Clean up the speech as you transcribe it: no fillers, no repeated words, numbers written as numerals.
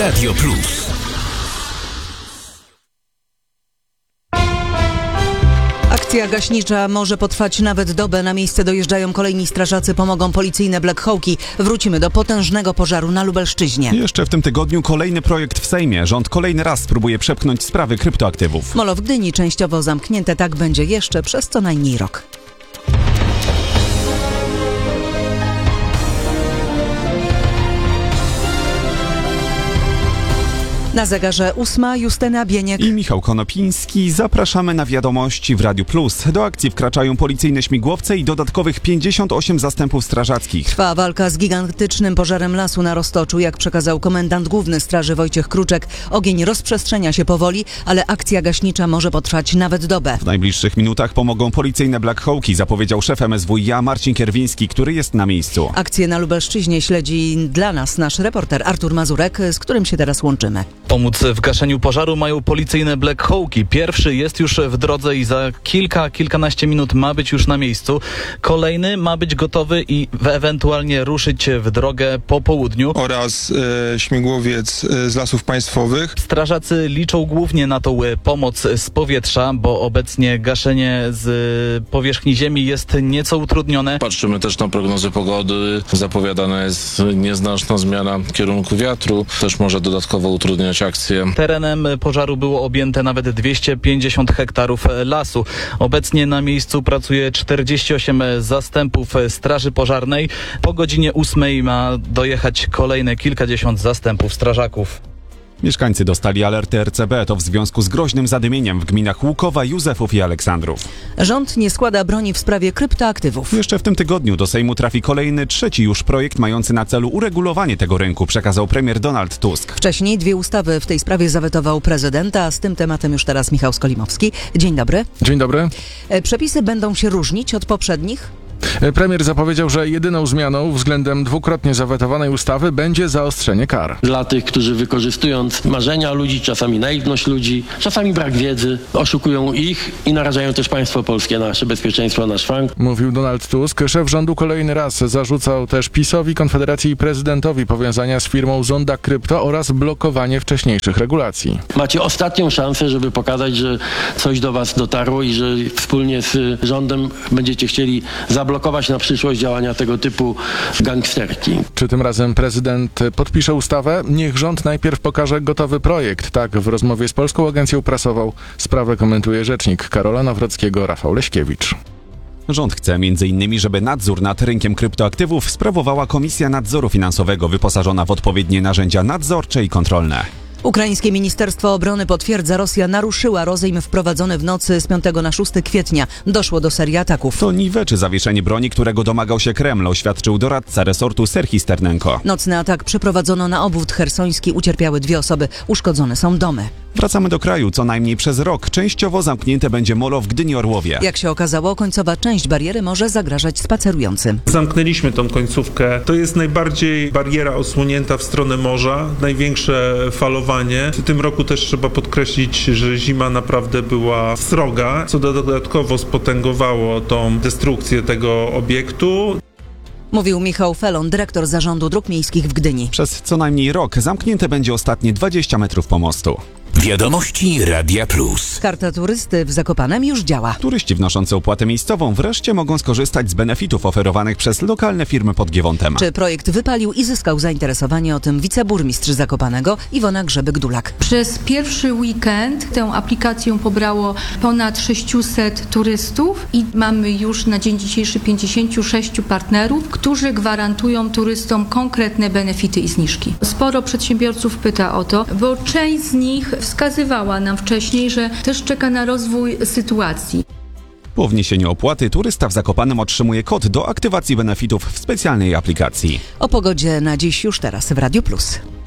Radio Plus. Akcja gaśnicza może potrwać nawet dobę. Na miejsce dojeżdżają kolejni strażacy, pomogą policyjne Black Hawki. Wrócimy do potężnego pożaru na Lubelszczyźnie. Jeszcze w tym tygodniu kolejny projekt w Sejmie. Rząd kolejny raz spróbuje przepchnąć sprawy kryptoaktywów. Molo w Gdyni częściowo zamknięte, tak będzie jeszcze przez co najmniej rok. Na zegarze 8, Justyna Bieniek i Michał Konopiński. Zapraszamy na wiadomości w Radiu Plus. Do akcji wkraczają policyjne śmigłowce i dodatkowych 58 zastępów strażackich. Trwa walka z gigantycznym pożarem lasu na Roztoczu. Jak przekazał komendant główny straży Wojciech Kruczek, ogień rozprzestrzenia się powoli, ale akcja gaśnicza może potrwać nawet dobę. W najbliższych minutach pomogą policyjne Black Hawki, zapowiedział szef MSWiA Marcin Kierwiński, który jest na miejscu. Akcję na Lubelszczyźnie śledzi dla nas nasz reporter Artur Mazurek, z którym się teraz łączymy. Pomóc w gaszeniu pożaru mają policyjne Black Hawki. Pierwszy jest już w drodze i za kilkanaście minut ma być już na miejscu. Kolejny ma być gotowy i ewentualnie ruszyć w drogę po południu. Oraz śmigłowiec z Lasów Państwowych. Strażacy liczą głównie na tą pomoc z powietrza, bo obecnie gaszenie z powierzchni ziemi jest nieco utrudnione. Patrzymy też na prognozy pogody. Zapowiadana jest nieznaczna zmiana kierunku wiatru. Też może dodatkowo utrudniać akcję. Terenem pożaru było objęte nawet 250 hektarów lasu. Obecnie na miejscu pracuje 48 zastępów straży pożarnej. Po godzinie 8 ma dojechać kolejne kilkadziesiąt zastępów strażaków. Mieszkańcy dostali alerty RCB, to w związku z groźnym zadymieniem w gminach Łukowa, Józefów i Aleksandrów. Rząd nie składa broni w sprawie kryptoaktywów. Jeszcze w tym tygodniu do Sejmu trafi kolejny, trzeci już projekt mający na celu uregulowanie tego rynku, przekazał premier Donald Tusk. Wcześniej 2 ustawy w tej sprawie zawetował prezydent, a z tym tematem już teraz Michał Skolimowski. Dzień dobry. Dzień dobry. Przepisy będą się różnić od poprzednich? Premier zapowiedział, że jedyną zmianą względem dwukrotnie zawetowanej ustawy będzie zaostrzenie kar. Dla tych, którzy wykorzystując marzenia ludzi, czasami naiwność ludzi, czasami brak wiedzy, oszukują ich i narażają też państwo polskie, nasze bezpieczeństwo na szwank. Mówił Donald Tusk. Szef rządu kolejny raz zarzucał też PiS-owi, Konfederacji i prezydentowi powiązania z firmą Zonda Krypto oraz blokowanie wcześniejszych regulacji. Macie ostatnią szansę, żeby pokazać, że coś do was dotarło i że wspólnie z rządem będziecie chcieli zablokować na przyszłość działania tego typu gangsterki. Czy tym razem prezydent podpisze ustawę? Niech rząd najpierw pokaże gotowy projekt. Tak w rozmowie z Polską Agencją Prasową sprawę komentuje rzecznik Karola Nawrockiego Rafał Leśkiewicz. Rząd chce m.in., żeby nadzór nad rynkiem kryptoaktywów sprawowała Komisja Nadzoru Finansowego wyposażona w odpowiednie narzędzia nadzorcze i kontrolne. Ukraińskie Ministerstwo Obrony potwierdza, Rosja naruszyła rozejm wprowadzony w nocy z 5 na 6 kwietnia. Doszło do serii ataków. To niweczy zawieszenie broni, którego domagał się Kreml, oświadczył doradca resortu Serhii Sternenko. Nocny atak przeprowadzono na obwód chersoński. Ucierpiały 2 osoby. Uszkodzone są domy. Wracamy do kraju. Co najmniej przez rok częściowo zamknięte będzie molo w Gdyni-Orłowie. Jak się okazało, końcowa część bariery może zagrażać spacerującym. Zamknęliśmy tą końcówkę. To jest najbardziej bariera osłonięta w stronę morza. Największe falowanie. W tym roku też trzeba podkreślić, że zima naprawdę była sroga, co dodatkowo spotęgowało tą destrukcję tego obiektu. Mówił Michał Felon, dyrektor Zarządu Dróg Miejskich w Gdyni. Przez co najmniej rok zamknięte będzie ostatnie 20 metrów pomostu. Wiadomości Radia Plus. Karta turysty w Zakopanem już działa. Turyści wnoszący opłatę miejscową wreszcie mogą skorzystać z benefitów oferowanych przez lokalne firmy pod Giewontem. Czy projekt wypalił i zyskał zainteresowanie? O tym wiceburmistrz Zakopanego Iwona Grzebyk-Dulak. Przez pierwszy weekend tę aplikację pobrało ponad 600 turystów i mamy już na dzień dzisiejszy 56 partnerów, którzy gwarantują turystom konkretne benefity i zniżki. Sporo przedsiębiorców pyta o to, bo część z nich wskazywała nam wcześniej, że też czeka na rozwój sytuacji. Po wniesieniu opłaty turysta w Zakopanem otrzymuje kod do aktywacji benefitów w specjalnej aplikacji. O pogodzie na dziś już teraz w Radiu Plus.